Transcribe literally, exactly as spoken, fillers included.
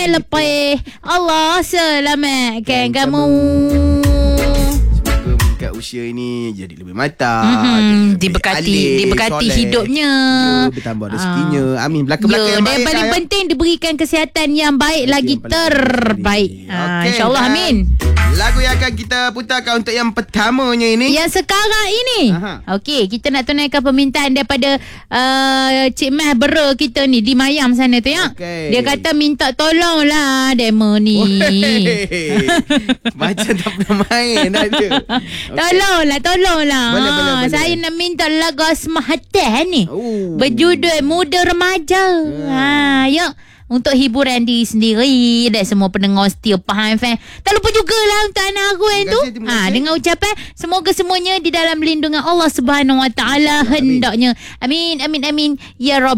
lepeh. Allah selamatkan kamu. Kat usia ini jadi lebih matang, mm-hmm. jadi diberkati alim, diberkati soleh. hidupnya, ya, bertambah rezekinya. uh. Amin. Belaka-belaka ya, yang dan baik paling lah, penting diberikan kesihatan yang baik itu lagi yang terbaik. okay, uh, InsyaAllah amin. Lagu yang akan kita putarkan untuk yang pertamanya ini, yang sekarang ini, okey, kita nak tunaikan permintaan daripada uh, Cik Mah Bera kita ni di Mayam sana tu ya. Okay. Dia kata minta tolonglah demo ni. Macam tak pernah main dah tu. Okay. Tolonglah, tolonglah. Boleh, boleh, boleh. Saya nak minta lagu Asmah Hateh ni. Oh. Berjudul Muda Remaja. Hmm. Ha, ya. Untuk hiburan diri sendiri dan semua pendengar setia Faham F M. Tak lupa jugalah untuk anak aku yang tu. Ha, dengan ucapan semoga semuanya di dalam lindungan Allah Subhanahu Wa Taala hendaknya. Amin, amin, amin. Ya Rabb.